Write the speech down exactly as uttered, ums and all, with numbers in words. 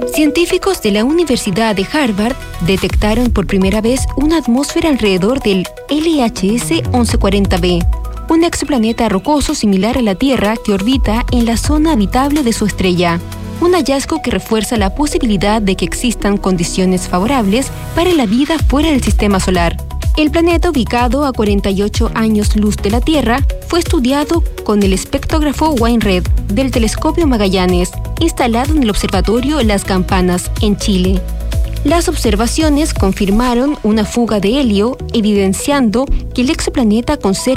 Científicos de la Universidad de Harvard detectaron por primera vez una atmósfera alrededor del L H S once cuarenta b, un exoplaneta rocoso similar a la Tierra que orbita en la zona habitable de su estrella. Un hallazgo que refuerza la posibilidad de que existan condiciones favorables para la vida fuera del sistema solar. El planeta, ubicado a cuarenta y ocho años luz de la Tierra, fue estudiado con el espectrógrafo WINRED del telescopio Magallanes, instalado en el observatorio Las Campanas, en Chile. Las observaciones confirmaron una fuga de helio, evidenciando que el exoplaneta conserva